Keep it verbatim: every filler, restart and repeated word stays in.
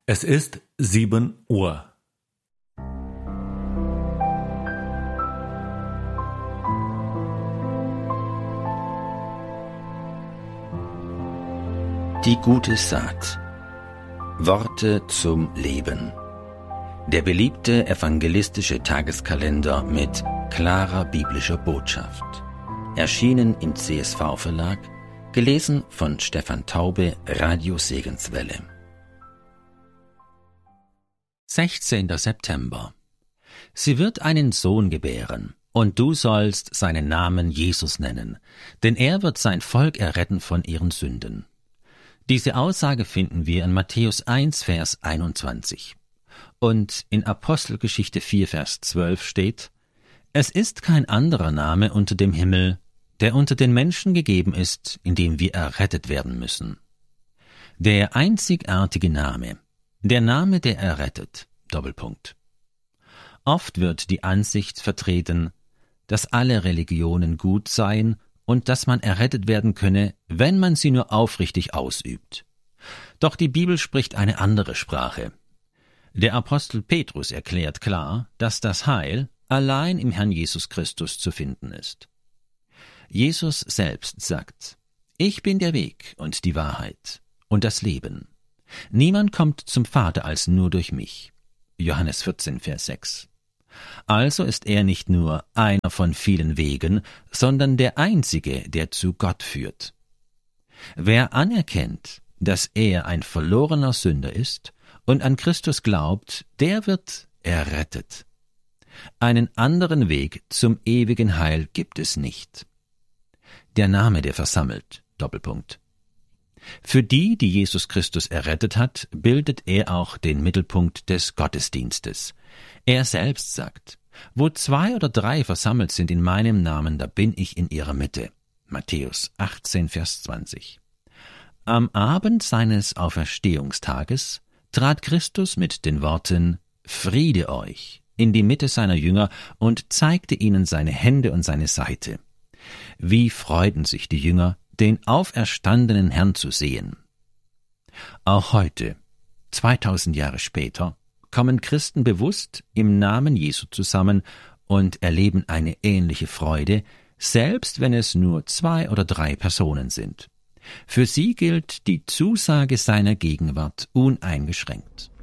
Es ist sieben Uhr. Die gute Saat. Worte zum Leben. Der beliebte evangelistische Tageskalender mit klarer biblischer Botschaft. Erschienen im C S V-Verlag, gelesen von Stefan Taube, Radio Segenswelle. sechzehnter September. Sie wird einen Sohn gebären, und du sollst seinen Namen Jesus nennen, denn er wird sein Volk erretten von ihren Sünden. Diese Aussage finden wir in Matthäus eins, Vers einundzwanzig. Und in Apostelgeschichte vier, Vers zwölf steht: Es ist kein anderer Name unter dem Himmel, der unter den Menschen gegeben ist, in dem wir errettet werden müssen. Der einzigartige Name, der Name, der errettet, Doppelpunkt. Oft wird die Ansicht vertreten, dass alle Religionen gut seien und dass man errettet werden könne, wenn man sie nur aufrichtig ausübt. Doch die Bibel spricht eine andere Sprache. Der Apostel Petrus erklärt klar, dass das Heil allein im Herrn Jesus Christus zu finden ist. Jesus selbst sagt: Ich bin der Weg und die Wahrheit und das Leben. Niemand kommt zum Vater als nur durch mich. Johannes vierzehn, Vers sechs. Also ist er nicht nur einer von vielen Wegen, sondern der Einzige, der zu Gott führt. Wer anerkennt, dass er ein verlorener Sünder ist und an Christus glaubt, der wird errettet. Einen anderen Weg zum ewigen Heil gibt es nicht. Der Name, der versammelt, Doppelpunkt. Für die, die Jesus Christus errettet hat, bildet er auch den Mittelpunkt des Gottesdienstes. Er selbst sagt: Wo zwei oder drei versammelt sind in meinem Namen, da bin ich in ihrer Mitte. Matthäus achtzehn, Vers zwanzig. Am Abend seines Auferstehungstages trat Christus mit den Worten »Friede euch« in die Mitte seiner Jünger und zeigte ihnen seine Hände und seine Seite. Wie freuten sich die Jünger, den auferstandenen Herrn zu sehen. Auch heute, zweitausend Jahre später, kommen Christen bewusst im Namen Jesu zusammen und erleben eine ähnliche Freude, selbst wenn es nur zwei oder drei Personen sind. Für sie gilt die Zusage seiner Gegenwart uneingeschränkt.